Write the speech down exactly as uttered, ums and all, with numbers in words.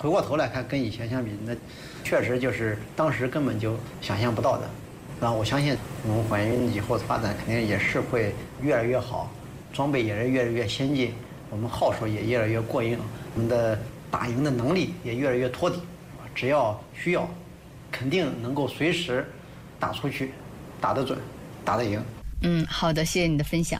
回过头来看，跟以前相比，那确实就是当时根本就想象不到的。然后我相信我们缓运以后的发展肯定也是会越来越好，装备也是越来越先进，我们号数也越来越过硬，我们的打赢的能力也越来越托底。只要需要，肯定能够随时打出去，打得准，打得赢。 嗯，好的，谢谢你的分享。